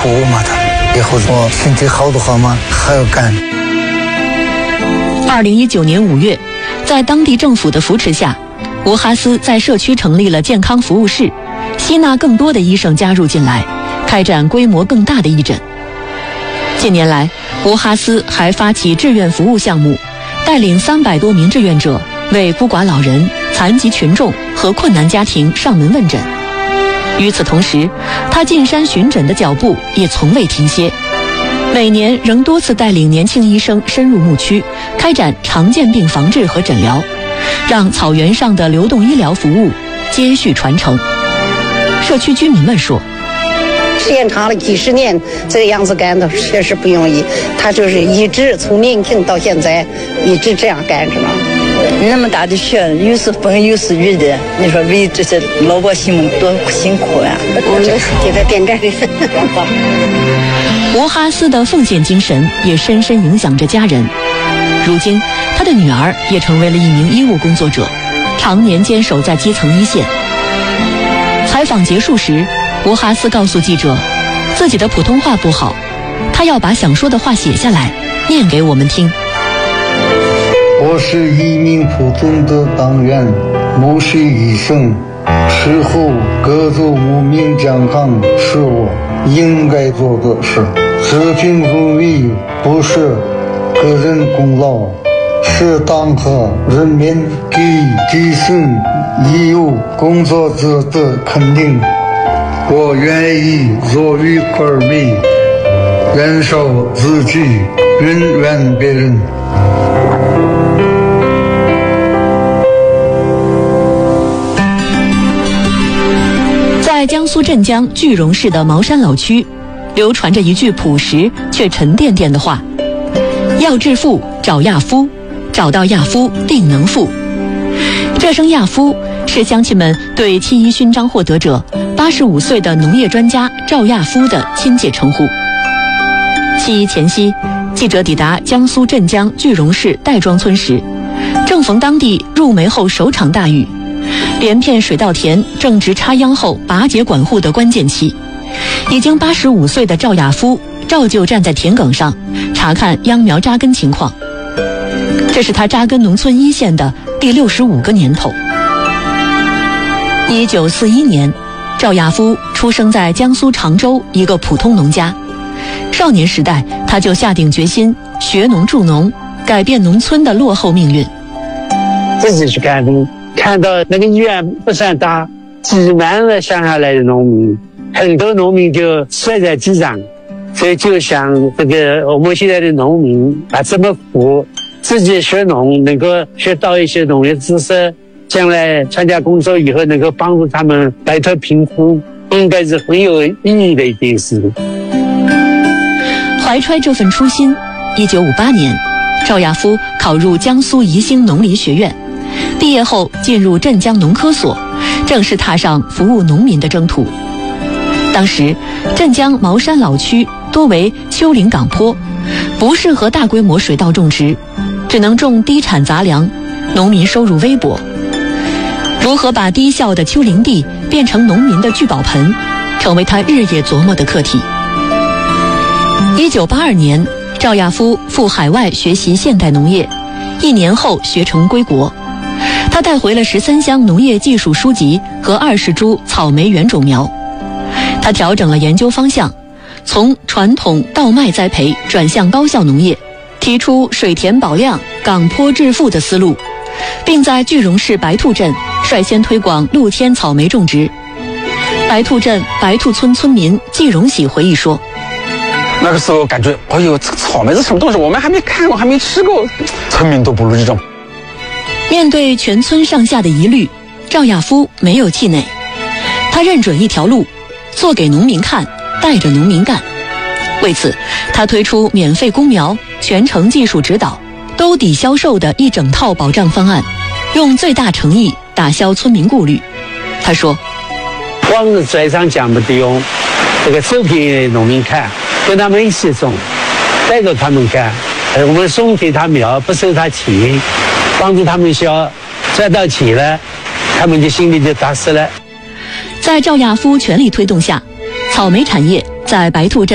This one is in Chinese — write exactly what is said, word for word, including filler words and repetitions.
服务嘛的。以后我身体好的话嘛，还要干。 二零一九年五月，在当地政府的扶持下，吴哈斯在社区成立了健康服务室，吸纳更多的医生加入进来，开展规模更大的义诊。近年来，吴哈斯还发起志愿服务项目，带领三百多名志愿者为孤寡老人、残疾群众和困难家庭上门问诊。与此同时，他进山巡诊的脚步也从未停歇，每年仍多次带领年轻医生深入牧区，开展常见病防治和诊疗，让草原上的流动医疗服务接续传承。社区居民们说， 时间长了几十年，这个样子干的确实不容易。他就是一直从年轻到现在一直这样干着呢。 那么大的雪，又是风又是雨的，你说为这些老百姓们多辛苦啊！ 我们给他点赞。 吴哈斯的奉献精神也深深影响着家人。如今，他的女儿也成为了一名医务工作者，常年坚守在基层一线。采访结束时，吴哈斯告诉记者，自己的普通话不好，他要把想说的话写下来，念给我们听。 我是一名普通的党员，不是医生。吃后各族牧民健康是我应该做的事。治病如意不是个人功劳，是党和人民给基层医务工作者的肯定。我愿意做一块米，燃烧自己，温暖别人。 在江苏镇江句容市的茅山老区，流传着一句朴实却沉甸甸的话：要致富找亚夫，找到亚夫定能富。这声亚夫是乡亲们对七一勋章获得者八十五岁的农业专家赵亚夫的亲切称呼。七一前夕，记者抵达江苏镇江句容市戴庄村时，正逢当地入梅后首场大雨，连片水稻田正值插秧后拔节管护的关键期。已经八十五岁的赵亚夫照旧站在田埂上查看秧苗扎根情况，这是他扎根农村一线的第六十五个年头。一九四一年，赵亚夫出生在江苏常州一个普通农家。少年时代，他就下定决心学农助农，改变农村的落后命运。 自己去干农，看到那个医院不算大，挤满了乡下来的农民，很多农民就摔在地上，所以就想这个我们现在的农民啊这么苦，自己学农能够学到一些农业知识，将来参加工作以后能够帮助他们摆脱贫苦，应该是很有意义的一件事。 怀揣这份初心，一九五八年，赵亚夫考入江苏宜兴农林学院，毕业后进入镇江农科所，正式踏上服务农民的征途。当时，镇江茅山老区多为丘陵岗坡，不适合大规模水稻种植，只能种低产杂粮，农民收入微薄。如何把低效的丘陵地变成农民的聚宝盆，成为他日夜琢磨的课题。一九八二年，赵亚夫赴海外学习现代农业，一年后学成归国。他带回了十三箱农业技术书籍和二十株草莓原种苗。他调整了研究方向，从传统稻麦栽培转向高效农业，提出水田保量、岗坡致富的思路，并在句容市白兔镇率先推广露天草莓种植。白兔镇白兔村村民季荣喜回忆说， 那个时候感觉，哎呦，这个草莓是什么东西？我们还没看过，还没吃过，村民都不如这种。 面对全村上下的疑虑，赵亚夫没有气馁，他认准一条路，做给农民看，带着农民干。为此，他推出免费供苗、全程技术指导、兜底销售的一整套保障方案，用最大诚意打消村民顾虑。他说， 光是嘴上讲不得用，这个做给农民看，跟他们一起种，带着他们干，我们送给他苗，不收他钱，帮助他们销，赚到钱了，他们就心里就踏实了。 在赵亚夫全力推动下，草莓产业在白兔镇